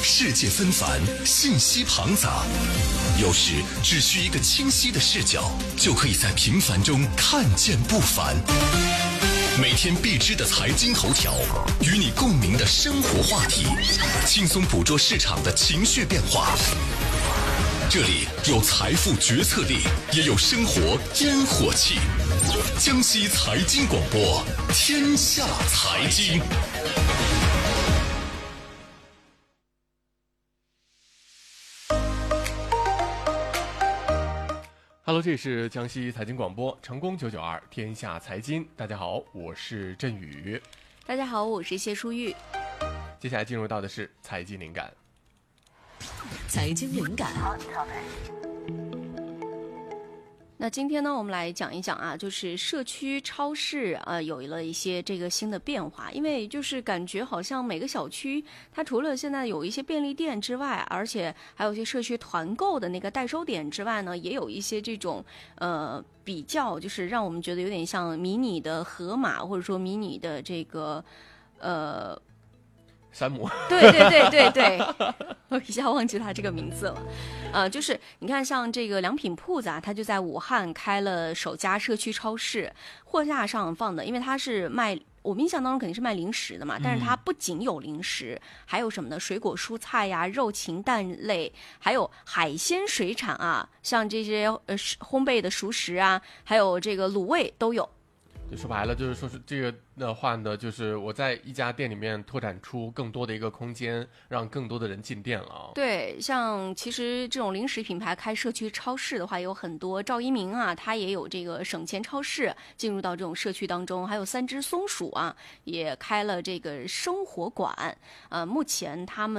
世界纷繁，信息庞杂，有时只需一个清晰的视角，就可以在平凡中看见不凡。每天必知的财经头条，与你共鸣的生活话题，轻松捕捉市场的情绪变化。这里有财富决策力，也有生活烟火气。江西财经广播，天下财经。 Hello， 这里是江西财经广播，成功992天下财经。大家好，我是振宇。 大家好，我是谢淑玉。 接下来进入到的是财经灵感。 财经灵感。 那今天呢，我们来讲一讲啊，就是社区超市有了一些这个新的变化。因为就是感觉好像每个小区它除了现在有一些便利店之外，而且还有一些社区团购的那个代收点之外呢，也有一些这种比较，就是让我们觉得有点像迷你的盒马，或者说迷你的这个山姆， 对，我一下忘记他这个名字了。就是你看，像这个良品铺子啊，它就在武汉开了首家社区超市，货架上放的，因为它是卖，我们印象当中肯定是卖零食的嘛，但是它不仅有零食，还有什么呢？水果、蔬菜呀、肉禽蛋类，还有海鲜水产啊，像这些烘焙的熟食啊，还有这个卤味都有。 就说白了，就是说是这个的话呢，就是我在一家店里面拓展出更多的一个空间，让更多的人进店了啊。 对，像其实这种零食品牌开社区超市的话，有很多。赵一鸣啊，他也有这个省钱超市进入到这种社区当中，还有三只松鼠啊，也开了这个生活馆。目前他们